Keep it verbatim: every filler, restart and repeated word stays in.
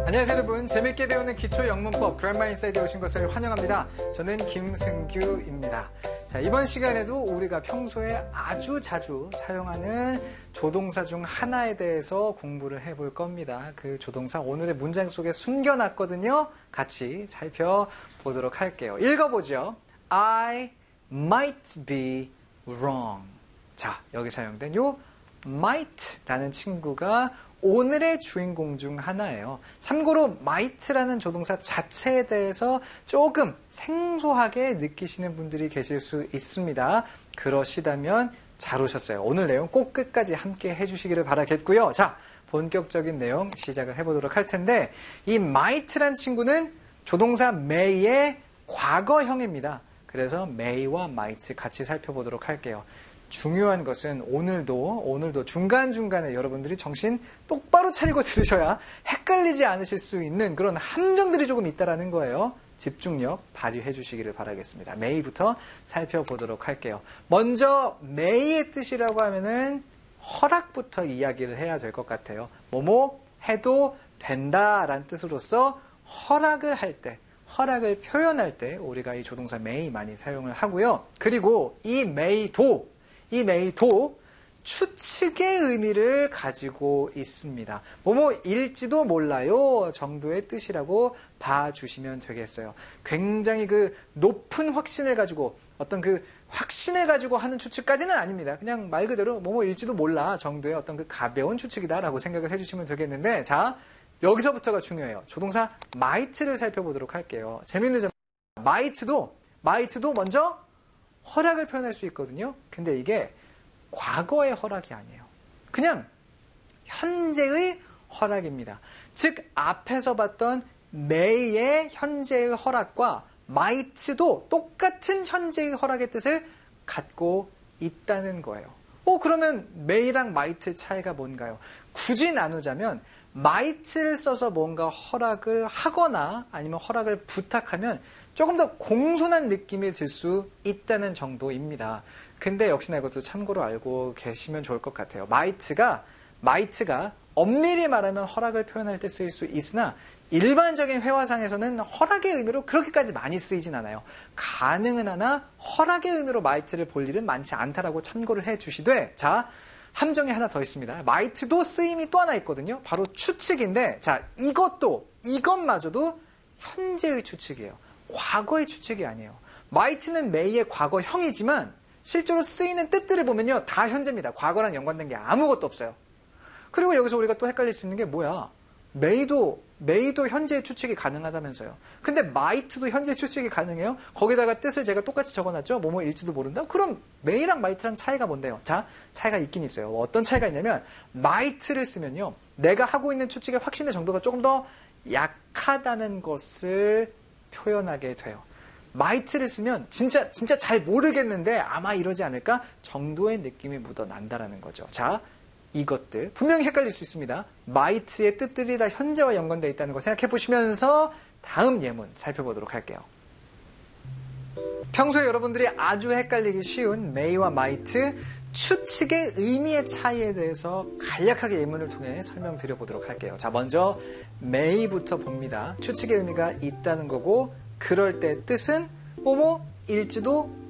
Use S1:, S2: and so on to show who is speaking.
S1: 안녕하세요 여러분. 재밌게 배우는 기초 영문법 그래머 인사이드에 오신 것을 환영합니다. 저는 김승규입니다. 자, 이번 시간에도 우리가 평소에 아주 자주 사용하는 조동사 중 하나에 대해서 공부를 해볼 겁니다. 그 조동사 오늘의 문장 속에 숨겨놨거든요. 같이 살펴보도록 할게요. 읽어보죠. I might be wrong. 자, 여기 사용된 요 might라는 친구가 오늘의 주인공 중 하나예요. 참고로 might라는 조동사 자체에 대해서 조금 생소하게 느끼시는 분들이 계실 수 있습니다. 그러시다면 잘 오셨어요. 오늘 내용 꼭 끝까지 함께 해주시기를 바라겠고요. 자, 본격적인 내용 시작을 해보도록 할 텐데 이 might라는 친구는 조동사 may의 과거형입니다. 그래서 may와 might 같이 살펴보도록 할게요. 중요한 것은 오늘도 오늘도 중간중간에 여러분들이 정신 똑바로 차리고 들으셔야 헷갈리지 않으실 수 있는 그런 함정들이 조금 있다라는 거예요. 집중력 발휘해 주시기를 바라겠습니다. may부터 살펴보도록 할게요. 먼저 may의 뜻이라고 하면은 허락부터 이야기를 해야 될 것 같아요. 뭐뭐 해도 된다라는 뜻으로서 허락을 할 때, 허락을 표현할 때 우리가 이 조동사 may 많이 사용을 하고요. 그리고 이 may도 이 may도 추측의 의미를 가지고 있습니다. 뭐뭐일지도 몰라요 정도의 뜻이라고 봐주시면 되겠어요. 굉장히 그 높은 확신을 가지고 어떤 그 확신을 가지고 하는 추측까지는 아닙니다. 그냥 말 그대로 뭐뭐일지도 몰라 정도의 어떤 그 가벼운 추측이다라고 생각을 해주시면 되겠는데, 자, 여기서부터가 중요해요. 조동사 might를 살펴보도록 할게요. 재밌는 점, might도 might도 먼저 허락을 표현할 수 있거든요. 근데 이게 과거의 허락이 아니에요. 그냥 현재의 허락입니다. 즉 앞에서 봤던 may의 현재의 허락과 might도 똑같은 현재의 허락의 뜻을 갖고 있다는 거예요. 어, 그러면 may랑 might 차이가 뭔가요? 굳이 나누자면 might를 써서 뭔가 허락을 하거나 아니면 허락을 부탁하면 조금 더 공손한 느낌이 들 수 있다는 정도입니다. 근데 역시나 이것도 참고로 알고 계시면 좋을 것 같아요. might가, might가 엄밀히 말하면 허락을 표현할 때 쓰일 수 있으나 일반적인 회화상에서는 허락의 의미로 그렇게까지 많이 쓰이진 않아요. 가능은 하나 허락의 의미로 might를 볼 일은 많지 않다라고 참고를 해주시되, 자, 함정이 하나 더 있습니다. might도 쓰임이 또 하나 있거든요. 바로 추측인데, 자, 이것도, 이것마저도 현재의 추측이에요. 과거의 추측이 아니에요. might는 may의 과거형이지만 실제로 쓰이는 뜻들을 보면요, 다 현재입니다. 과거랑 연관된 게 아무것도 없어요. 그리고 여기서 우리가 또 헷갈릴 수 있는 게 뭐야? may도, may도 현재의 추측이 가능하다면서요. 근데 might도 현재의 추측이 가능해요? 거기다가 뜻을 제가 똑같이 적어놨죠? 뭐뭐일지도 모른다? 그럼 may랑 might랑 차이가 뭔데요? 자, 차이가 있긴 있어요. 어떤 차이가 있냐면 might를 쓰면요, 내가 하고 있는 추측의 확신의 정도가 조금 더 약하다는 것을 표현하게 돼요. might를 쓰면 진짜 진짜 잘 모르겠는데 아마 이러지 않을까 정도의 느낌이 묻어난다라는 거죠. 자, 이것들 분명히 헷갈릴 수 있습니다. might의 뜻들이 다 현재와 연관되어 있다는 거 생각해 보시면서 다음 예문 살펴보도록 할게요. 평소에 여러분들이 아주 헷갈리기 쉬운 may와 might, 추측의 의미의 차이에 대해서 간략하게 예문을 통해 설명드려보도록 할게요. 자, 먼저 may부터 봅니다. 추측의 의미가 있다는 거고, 그럴 때 뜻은 뭐뭐일지도